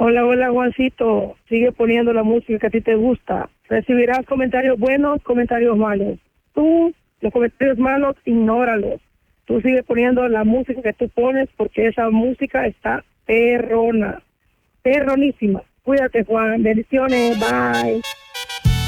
Hola, hola, Juancito. Sigue poniendo la música que a ti te gusta. Recibirás comentarios buenos, comentarios malos. Tú, los comentarios malos, ignóralos. Tú sigue poniendo la música que tú pones porque esa música está perrona. Perronísima. Cuídate, Juan. Bendiciones. Bye.